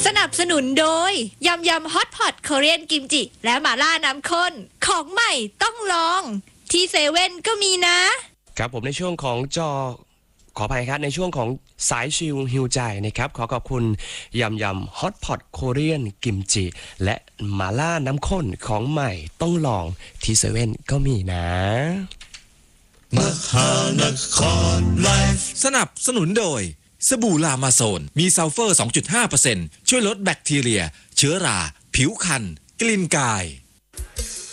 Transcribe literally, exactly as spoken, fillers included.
สนับสนุนโดยยำยำฮอตพอตโคเรียนกิมจิและหม่าล่าน้ำข้นของใหม่ต้องลองที่เซเว่นก็มีนะครับผมในช่วงของจอขออภัยครับในช่วงของสายชิลฮิวใจนะครับขอขอบคุณยำยำฮอตพอตโคเรียนกิมจิและหม่าล่าน้ำข้นของใหม่ต้องลองที่เซเว่นก็มีนะมหานครไลฟ์สนับสนุนโดยสบู่ลามาโซนมีซัลเฟอร์ สองจุดห้าเปอร์เซ็นต์ ช่วยลดแบคทีเรียเชื้อราผิวคันกลิ่นกาย